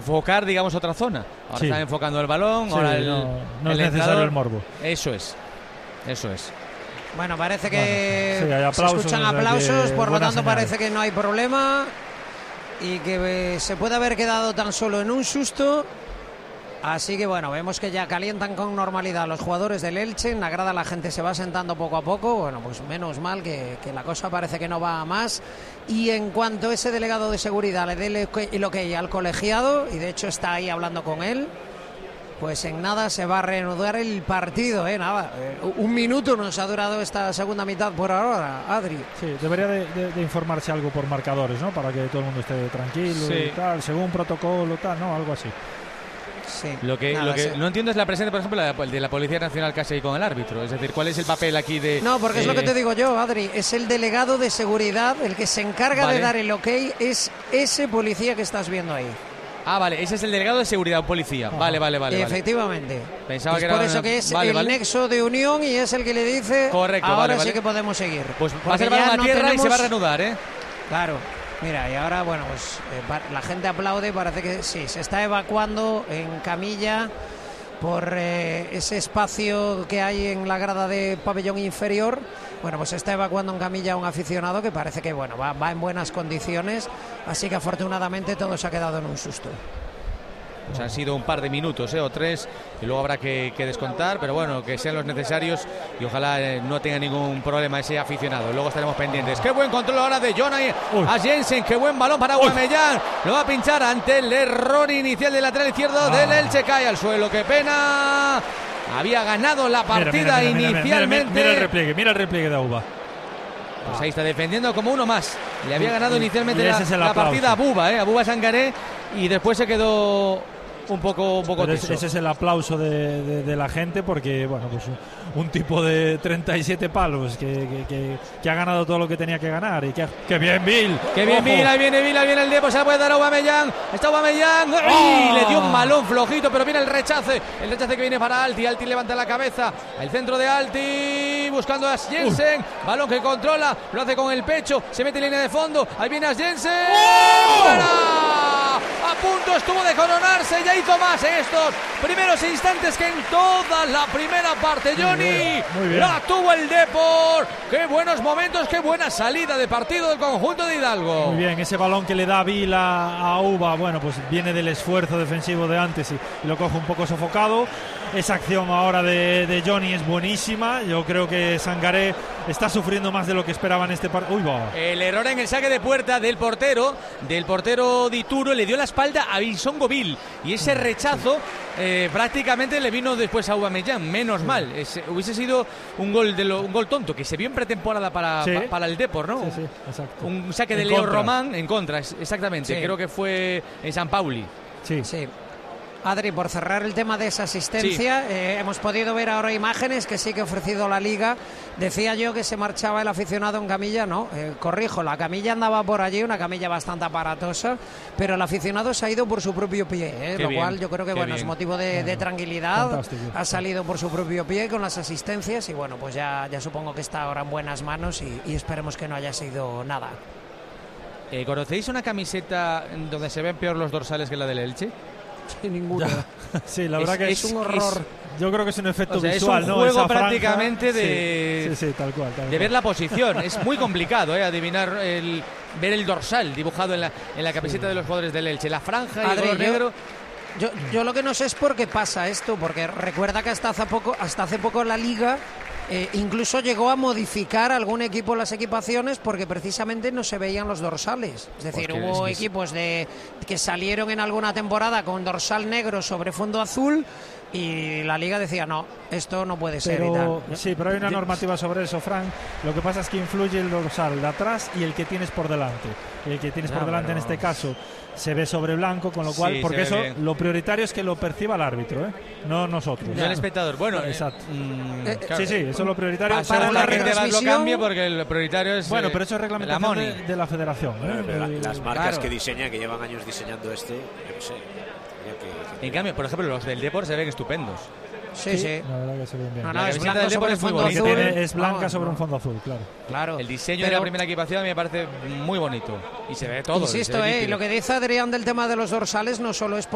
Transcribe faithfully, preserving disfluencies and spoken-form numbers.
enfocar, digamos, otra zona. Ahora sí. Están enfocando el balón, sí, ahora el, no, no el es necesario el morbo. Eso es, eso es. Bueno, parece que bueno, sí, hay aplausos, se escuchan o sea aplausos, por lo tanto señal. Parece que no hay problema y que eh, se puede haber quedado tan solo en un susto. Así que bueno, vemos que ya calientan con normalidad los jugadores del Elche. En la grada la gente se va sentando poco a poco. Bueno, pues menos mal que, que la cosa parece que no va a más. Y en cuanto ese delegado de seguridad le dé el ok al colegiado, y de hecho está ahí hablando con él, pues en nada se va a reanudar el partido, ¿eh? Nada, eh, un minuto nos ha durado esta segunda mitad por ahora, Adri. Sí, debería de, de, de informarse algo por marcadores, ¿no? Para que todo el mundo esté tranquilo, sí. Y tal, según protocolo, tal, ¿no? Algo así. Sí, lo que, nada, lo que sí. no entiendo es la presencia, por ejemplo, de la Policía Nacional casi ahí con el árbitro. Es decir, ¿cuál es el papel aquí de...? No, porque eh... es lo que te digo yo, Adri. Es el delegado de seguridad, el que se encarga vale. de dar el ok, es ese policía que estás viendo ahí. Ah, vale, ese es el delegado de seguridad, un policía. Oh. Vale, vale, vale. Efectivamente. Pensaba es que por era eso una... que es vale, el vale. nexo de unión y es el que le dice... Correcto, ahora vale, sí vale. que podemos seguir. Pues porque va a ser balón a no tierra tenemos... y se va a reanudar, ¿eh? Claro. Mira, y ahora, bueno, pues eh, la gente aplaude, parece que sí, se está evacuando en camilla por eh, ese espacio que hay en la grada de pabellón inferior. Bueno, pues se está evacuando en camilla un aficionado que parece que, bueno, va, va en buenas condiciones, así que afortunadamente todo se ha quedado en un susto. Pues han sido un par de minutos, ¿eh? O tres, y luego habrá que, que descontar, pero bueno, que sean los necesarios y ojalá eh, no tenga ningún problema ese aficionado. Luego estaremos pendientes. Qué buen control ahora de Jonay a Jensen, qué buen balón para Aubameyang. Lo va a pinchar ante el error inicial del lateral izquierdo ah. del Elche, cae al suelo, qué pena. Había ganado la partida mira, mira, mira, inicialmente. Mira, mira, mira el repliegue, mira el repliegue de Auba. Pues ahí está defendiendo como uno más. Le había ganado y, inicialmente y la, la partida a Buba, ¿eh? A Buba Sangaré, y después se quedó un poco, un poco ese, ese es el aplauso de, de, de la gente, porque bueno, pues un, un tipo de treinta y siete palos que, que, que, que ha ganado todo lo que tenía que ganar y que, que bien Bill, que bien Bill, ahí viene Bill, ahí viene el Depor, se la puede dar a Aubameyang, está Aubameyang, ¡oh! Le dio un balón flojito, pero viene el rechace, el rechace que viene para Alti, Alti levanta la cabeza, el centro de Alti, buscando a Jensen, uh. balón que controla, lo hace con el pecho, se mete en línea de fondo, ahí viene a Jensen, ¡oh! A punto estuvo de coronarse, ya hizo más en estos primeros instantes que en toda la primera parte. Johnny, muy bien, muy bien. La tuvo el Depor. Qué buenos momentos, qué buena salida de partido del conjunto de Hidalgo. Muy bien, ese balón que le da Vila a Uba, bueno, pues viene del esfuerzo defensivo de antes y, y lo coge un poco sofocado. Esa acción ahora de, de Johnny es buenísima. Yo creo que Sangaré está sufriendo más de lo que esperaba en este partido. Uy, va. El error en el saque de puerta del portero, del portero de Ituro, le dio la espalda a Bisongo Bill. Y ese rechazo eh, prácticamente le vino después a Aubameyang. Menos sí. mal. Es, hubiese sido un gol de lo, un gol tonto que se vio en pretemporada para, sí. pa, para el Depor, ¿no? Sí, sí, exacto. Un saque en de Leo contra. Román en contra, exactamente. Sí. Creo que fue en San Pauli. Sí. Sí. Adri, por cerrar el tema de esa asistencia, sí. eh, hemos podido ver ahora imágenes que sí que ha ofrecido la Liga. Decía yo que se marchaba el aficionado en camilla, no, eh, corrijo, la camilla andaba por allí, una camilla bastante aparatosa, pero el aficionado se ha ido por su propio pie, eh, lo bien, cual yo creo que bueno, es motivo de, de tranquilidad. Fantástico. Ha salido por su propio pie con las asistencias y bueno, pues ya, ya supongo que está ahora en buenas manos y, y esperemos que no haya sido nada. Eh, ¿Conocéis una camiseta donde se ven peor los dorsales que la del Elche? Sí, ninguna. Ya. Sí, la verdad es, que es un horror. Es, yo creo que es un efecto o sea, visual, es un ¿no? juego Esa prácticamente franja, de, sí, sí, sí, tal cual, tal de cual. ver la posición. Es muy complicado, ¿eh? Adivinar el ver el dorsal dibujado en la, en la camiseta sí. de los jugadores del Elche. La franja y el color negro. Yo, yo lo que no sé es por qué pasa esto, porque recuerda que hasta hace poco, hasta hace poco la Liga eh, incluso llegó a modificar algún equipo las equipaciones porque precisamente no se veían los dorsales. Es decir, porque hubo es que equipos de que salieron en alguna temporada con dorsal negro sobre fondo azul y la Liga decía no, esto no puede ser pero, y tal. Sí, pero hay una normativa sobre eso, Frank. Lo que pasa es que influye el dorsal de atrás y el que tienes por delante. El que tienes no, por delante pero... en este caso se ve sobre blanco, con lo cual, sí, porque eso bien. Lo prioritario es que lo perciba el árbitro, ¿eh? No nosotros. No el espectador. Bueno, exacto. Eh, eh, claro. Sí, sí, eso es lo prioritario. Para, para la gente lo cambie porque lo prioritario es. Bueno, pero eso es reglamentación de, de la federación. ¿eh? Pero la, las marcas claro. que diseñan, que llevan años diseñando este, yo no sé. Que... En cambio, por ejemplo, los del Depor se ven estupendos. Sí, sí, sí. La verdad que se ven bien. No, no, es blanca sobre el fondo azul. Tiene, es blanca no, sobre no. un fondo azul, claro. Claro. El diseño pero, de la primera equipación me parece muy bonito. Y se ve todo. Insisto, eh, lo que dice Adrián del tema de los dorsales no solo es por